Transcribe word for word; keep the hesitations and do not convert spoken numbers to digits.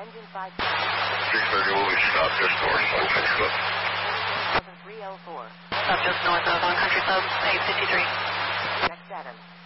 Engine five. three thirty will be stop just north of Country Club. three oh four. Stop just north of on Country Club, eight fifty-three. Check seven.